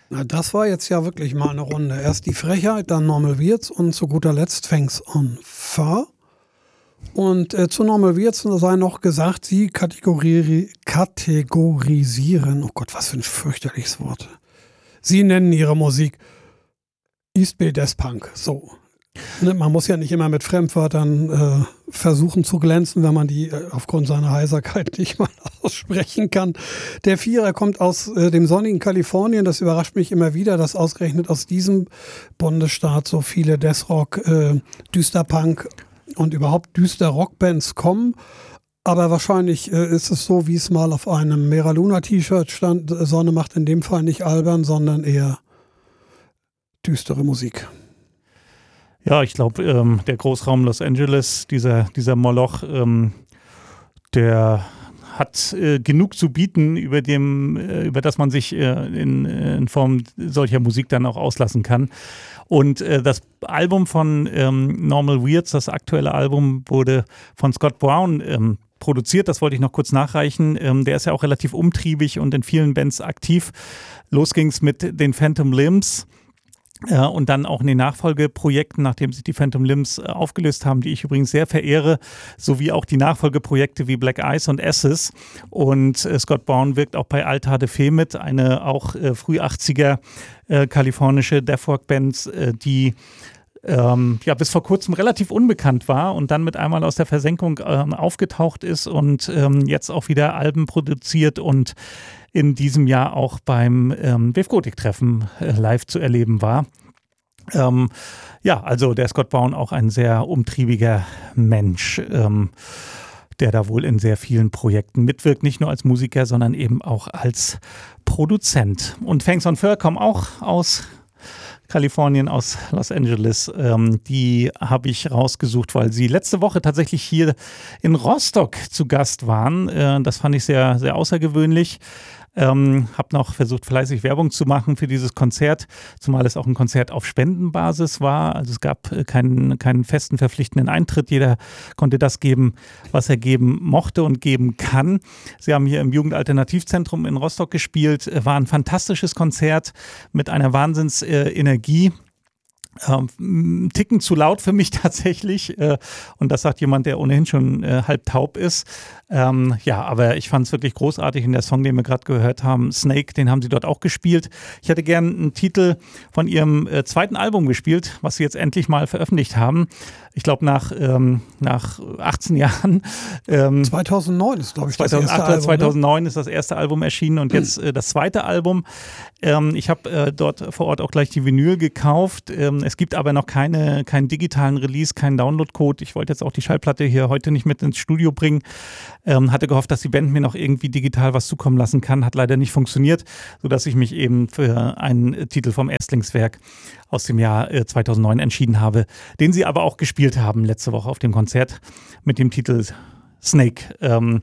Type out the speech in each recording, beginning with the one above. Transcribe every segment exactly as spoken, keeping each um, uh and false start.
Na, das war jetzt ja wirklich mal eine Runde. Erst die Frechheit, dann Normal Wirtz und zu guter Letzt Fangs on Fur. Und äh, zu Normal Wirtz sei noch gesagt, sie kategori- kategorisieren, oh Gott, was für ein fürchterliches Wort. Sie nennen ihre Musik East Bay Death Punk. So. Ne, man muss ja nicht immer mit Fremdwörtern äh, versuchen zu glänzen, wenn man die äh, aufgrund seiner Heiserkeit nicht mal aussprechen kann. Der Vierer kommt aus äh, dem sonnigen Kalifornien. Das überrascht mich immer wieder, dass ausgerechnet aus diesem Bundesstaat so viele Deathrock, äh, Düsterpunk und überhaupt düster Rockbands kommen. Aber wahrscheinlich äh, ist es so, wie es mal auf einem Mera Luna T-Shirt stand. Sonne macht in dem Fall nicht albern, sondern eher düstere Musik. Ja, ich glaube, ähm, der Großraum Los Angeles, dieser, dieser Moloch, ähm, der hat äh, genug zu bieten, über, dem, äh, über das man sich äh, in, in Form solcher Musik dann auch auslassen kann. Und äh, das Album von ähm, Normal Wirtz, das aktuelle Album, wurde von Scott Brown ähm, produziert. Das wollte ich noch kurz nachreichen. Ähm, der ist ja auch relativ umtriebig und in vielen Bands aktiv. Los ging's mit den Phantom Limbs. Ja, und dann auch in den Nachfolgeprojekten, nachdem sich die Phantom Limbs äh, aufgelöst haben, die ich übrigens sehr verehre, sowie auch die Nachfolgeprojekte wie Black Ice und Ashes. Und äh, Scott Brown wirkt auch bei Altar de Fe mit, eine auch äh, früh-achtziger äh, kalifornische Deathrock-Band, äh, die ähm, ja bis vor kurzem relativ unbekannt war und dann mit einmal aus der Versenkung ähm, aufgetaucht ist und ähm, jetzt auch wieder Alben produziert und in diesem Jahr auch beim ähm, Wave Gothic-Treffen äh, live zu erleben war. Ähm, ja, also der Scott Brown auch ein sehr umtriebiger Mensch, ähm, der da wohl in sehr vielen Projekten mitwirkt, nicht nur als Musiker, sondern eben auch als Produzent. Und Fangs on Fur kommen auch aus Kalifornien, aus Los Angeles. Ähm, die habe ich rausgesucht, weil sie letzte Woche tatsächlich hier in Rostock zu Gast waren. Äh, das fand ich sehr, sehr außergewöhnlich. Ähm, habe noch versucht, fleißig Werbung zu machen für dieses Konzert, zumal es auch ein Konzert auf Spendenbasis war. Also es gab äh, keinen, keinen festen, verpflichtenden Eintritt. Jeder konnte das geben, was er geben mochte und geben kann. Sie haben hier im Jugendalternativzentrum in Rostock gespielt. War ein fantastisches Konzert mit einer Wahnsinnsenergie. Ähm, Ticken zu laut für mich tatsächlich äh, und das sagt jemand, der ohnehin schon äh, halb taub ist. Ähm, ja, aber ich fand es wirklich großartig in der Song, den wir gerade gehört haben, Snake, den haben sie dort auch gespielt. Ich hätte gern einen Titel von ihrem äh, zweiten Album gespielt, was sie jetzt endlich mal veröffentlicht haben. Ich glaube nach, ähm, nach achtzehn Jahren. Ähm, zweitausendneun ist, glaube ich, das erste zweitausendacht, Album. zweitausendneun, ne? Ist das erste Album erschienen und jetzt äh, das zweite Album. Ähm, ich habe äh, dort vor Ort auch gleich die Vinyl gekauft. Ähm, es gibt aber noch keine, keinen digitalen Release, keinen Download-Code. Ich wollte jetzt auch die Schallplatte hier heute nicht mit ins Studio bringen. Ähm, hatte gehofft, dass die Band mir noch irgendwie digital was zukommen lassen kann. Hat leider nicht funktioniert, sodass ich mich eben für einen Titel vom Erstlingswerk aus dem Jahr äh, zweitausendneun entschieden habe, den sie aber auch gespielt haben letzte Woche auf dem Konzert mit dem Titel Snake. Ähm,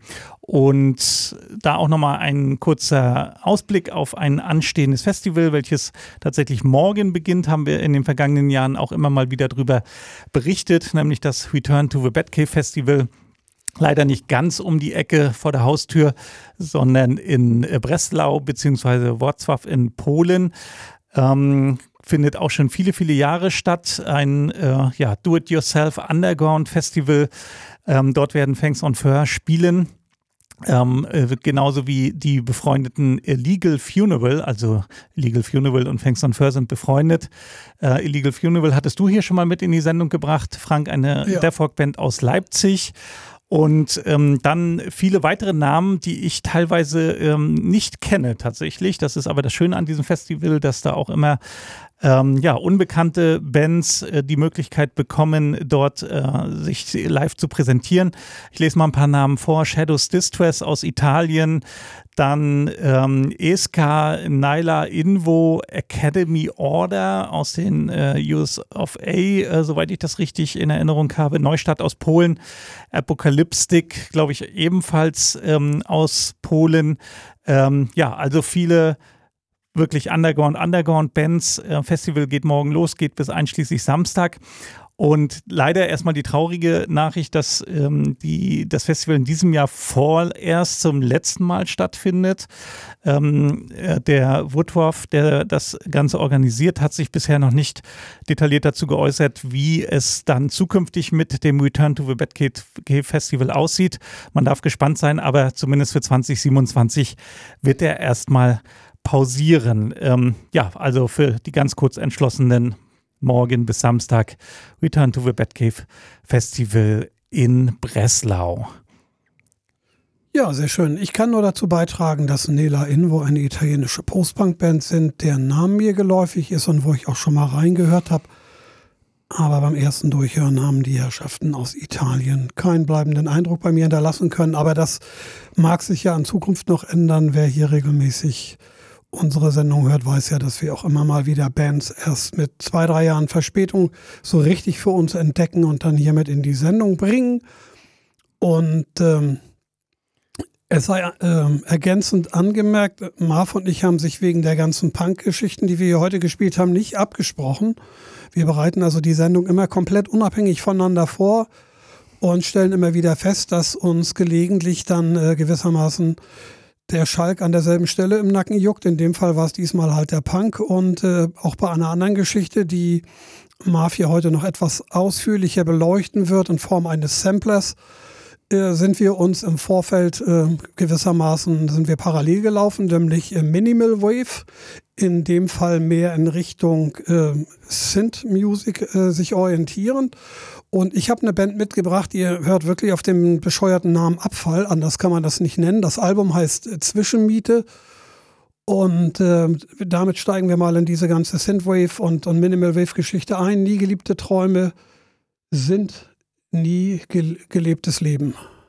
und da auch nochmal ein kurzer Ausblick auf ein anstehendes Festival, welches tatsächlich morgen beginnt, haben wir in den vergangenen Jahren auch immer mal wieder drüber berichtet, nämlich das Return to the Batcave Festival. Leider nicht ganz um die Ecke vor der Haustür, sondern in Breslau bzw. Wrocław in Polen. Ähm, findet auch schon viele, viele Jahre statt. Ein äh, ja, Do-it-yourself Underground Festival. Ähm, dort werden Fangs on Fur spielen. Ähm, äh, genauso wie die befreundeten Illegal Funeral, also Illegal Funeral und Fangs on Fur sind befreundet. Äh, Illegal Funeral hattest du hier schon mal mit in die Sendung gebracht, Frank, eine ja. Deathrock-Band aus Leipzig. Und ähm, dann viele weitere Namen, die ich teilweise ähm, nicht kenne tatsächlich. Das ist aber das Schöne an diesem Festival, dass da auch immer ähm, ja, unbekannte Bands äh, die Möglichkeit bekommen, dort äh, sich live zu präsentieren. Ich lese mal ein paar Namen vor. Shadows Distress aus Italien, dann ähm, E S K, Nyla Invo, Academy Order aus den äh, U S of A, äh, soweit ich das richtig in Erinnerung habe. Neustadt aus Polen, Apocalyptic, glaube ich, ebenfalls ähm, aus Polen. Ähm, ja, also viele wirklich Underground, Underground-Bands. Äh, Festival geht morgen los, geht bis einschließlich Samstag. Und leider erstmal die traurige Nachricht, dass ähm, die, das Festival in diesem Jahr vorerst zum letzten Mal stattfindet. Ähm, der Woodruff, der das Ganze organisiert, hat sich bisher noch nicht detailliert dazu geäußert, wie es dann zukünftig mit dem Return to the Batcave Festival aussieht. Man darf gespannt sein, aber zumindest für zwanzig siebenundzwanzig wird er erstmal pausieren. Ähm, ja, also für die ganz kurz Entschlossenen, morgen bis Samstag Return to the Batcave Festival in Breslau. Ja, sehr schön. Ich kann nur dazu beitragen, dass Nela Invo eine italienische Post-Punk-Band sind, deren Name mir geläufig ist und wo ich auch schon mal reingehört habe. Aber beim ersten Durchhören haben die Herrschaften aus Italien keinen bleibenden Eindruck bei mir hinterlassen können. Aber das mag sich ja in Zukunft noch ändern. Wer hier regelmäßig unsere Sendung hört, weiß ja, dass wir auch immer mal wieder Bands erst mit zwei, drei Jahren Verspätung so richtig für uns entdecken und dann hiermit in die Sendung bringen. Und ähm, es sei ähm, ergänzend angemerkt, Marv und ich haben sich wegen der ganzen Punk-Geschichten, die wir hier heute gespielt haben, nicht abgesprochen. Wir bereiten also die Sendung immer komplett unabhängig voneinander vor und stellen immer wieder fest, dass uns gelegentlich dann äh, gewissermaßen der Schalk an derselben Stelle im Nacken juckt. In dem Fall war es diesmal halt der Punk. Und äh, auch bei einer anderen Geschichte, die Marv hier heute noch etwas ausführlicher beleuchten wird, in Form eines Samplers, äh, sind wir uns im Vorfeld äh, gewissermaßen, sind wir parallel gelaufen, nämlich äh, Minimal Wave, in dem Fall mehr in Richtung äh, Synth-Music äh, sich orientierend. Und ich habe eine Band mitgebracht, ihr hört wirklich auf den bescheuerten Namen Abfall, anders kann man das nicht nennen. Das Album heißt äh, Zwischenmiete und äh, damit steigen wir mal in diese ganze Synthwave und, und Minimal Wave Geschichte ein. Nie geliebte Träume sind nie gel- gelebtes Leben.